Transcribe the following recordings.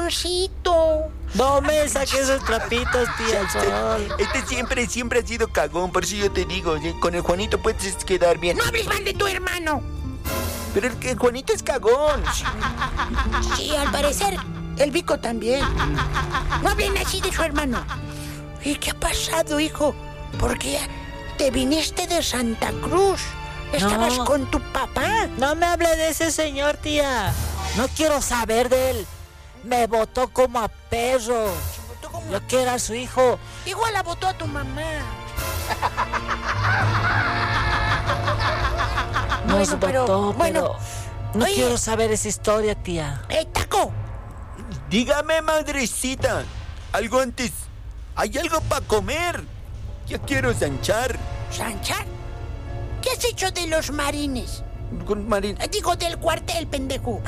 cagoncito. No me saques esos trapitos, tía, al sol. Siempre ha sido cagón, por eso yo te digo, con el Juanito puedes quedar bien. No hables mal de tu hermano. Pero el Juanito es cagón. Sí, al parecer, el Vico también. No hablen así de su hermano. ¿Y qué ha pasado, hijo? ¿Por qué te viniste de Santa Cruz? ¿Estabas con tu papá? No me hable de ese señor, tía. No quiero saber de él. Me botó como a perro. Yo que era su hijo. Igual la votó a tu mamá. Nos votó, bueno, no oye, quiero saber esa historia, tía. Taco. Dígame, madrecita, algo antes. ¿Hay algo para comer? Ya quiero zanchar. ¿Zanchar? ¿Qué has hecho de los marines? Con Marín. Digo, del cuartel, pendejo.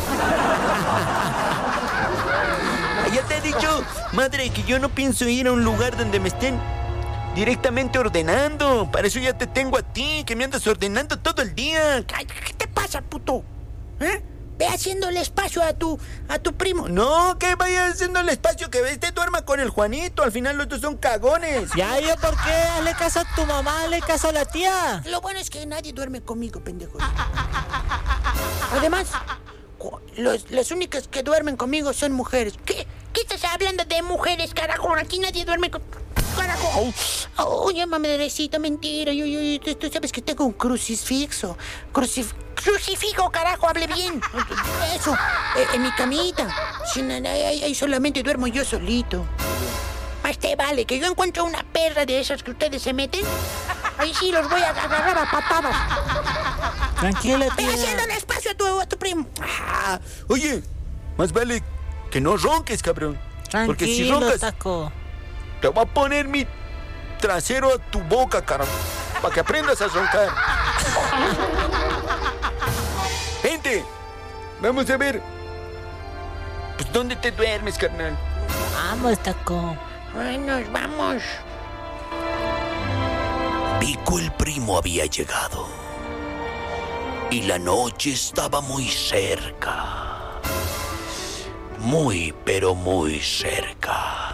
Ya te he dicho, madre, que yo no pienso ir a un lugar donde me estén directamente ordenando. Para eso ya te tengo a ti, que me andas ordenando todo el día. ¿Qué te pasa, puto? Ve haciéndole espacio a tu primo. No, que vaya haciendo el espacio, que este duerma con el Juanito. Al final los dos son cagones. Ya, ¿yo por qué? Hazle caso a tu mamá, hazle caso a la tía. Lo bueno es que nadie duerme conmigo, pendejo. Además, las únicas que duermen conmigo son mujeres. ¿Qué estás hablando de mujeres, carajo? Aquí nadie duerme con... Carajo. Oye, madrecita, mentira. Tú sabes que tengo un crucifijo. Crucifijo, carajo, hable bien. Eso, en mi camita. Ahí solamente duermo yo solito. Más te vale que yo encuentro una perra de esas que ustedes se meten. Ahí sí los voy a agarrar a patadas. Tranquila, tía. Ve haciéndole espacio a tu primo. Oye, más vale que no ronques, cabrón. Tranquilo, porque si roncas, Taco. te voy a poner mi trasero a tu boca, carajo, para que aprendas a roncar. Gente, vamos a ver. Pues, ¿dónde te duermes, carnal? Vamos, Taco. Bueno, vamos. Vico el primo había llegado y la noche estaba muy cerca. Muy, pero muy cerca.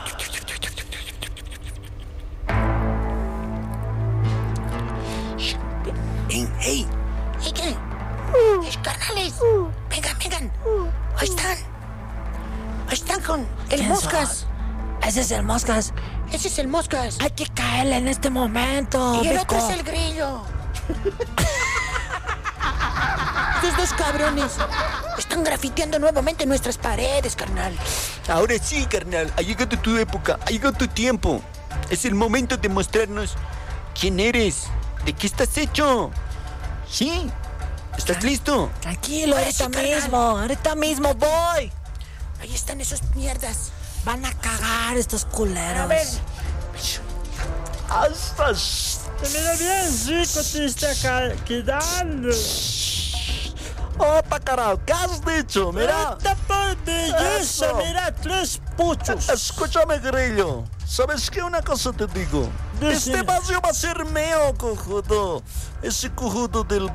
Hey. ¿Qué? Carnales. Vengan. Ahí están con el Moscas. Ese es el Moscas. Ese es el Moscas. Hay que caerle en este momento, Y el Vico. otro es el Grillo. Estos dos cabrones están grafiteando nuevamente nuestras paredes, carnal. Ahora sí, carnal, ha llegado tu época, ha llegado tu tiempo. Es el momento de mostrarnos quién eres, de qué estás hecho. ¿Sí? ¿Estás listo? Tranquilo, Pues sí, ahorita mismo voy. Ahí están esos mierdas. Van a cagar estos culeros. A ver. Mira bien rico te está quedando. ¡Opa, carajo! ¿Qué has dicho? Mira. Esta por belleza, Eso. mira, 3 puchos. Escúchame, Grillo. ¿Sabes qué? Una cosa te digo. Decime. Este vacío va a ser mío, cojudo. Ese cojudo del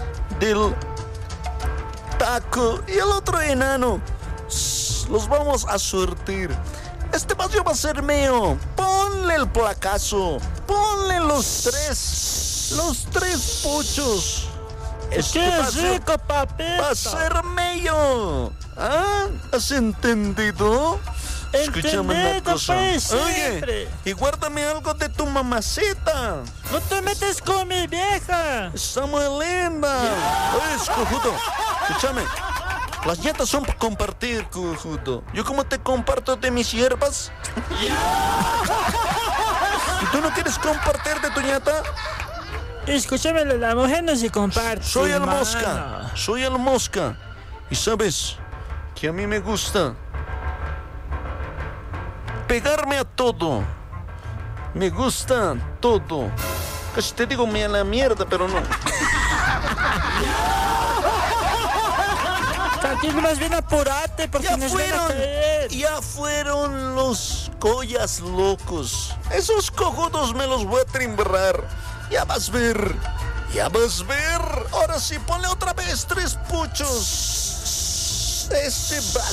Taco y el otro enano. Los vamos a surtir. Este vacío va a ser mío. Ponle el placazo. Ponle los tres puchos. Este ¡Qué vacío rico, papito! va a ser mío. ¿Ah? ¿Has entendido? Escúchame una Entendido, cosa. pues, Oye, siempre. y guárdame algo de tu mamacita. ¡No te metes con mi vieja! Está muy linda. Oye, cojudo, escúchame. Las nietas son para compartir, cojudo. ¿Yo cómo te comparto de mis hierbas? ¿Y tú no quieres compartir de tu nieta? Escúchame, la mujer no se comparte. Soy el hermano. mosca. Soy el mosca. Y sabes que a mí me gusta pegarme a todo. Me gusta todo. Casi te digo me a la mierda, pero no. Tranquilo, más bien apurate porque nos van a caer. Ya fueron los collas locos. Esos cojudos me los voy a trimbrar. Ya vas a ver. Ahora sí, ponle otra vez 3 puchos. Este va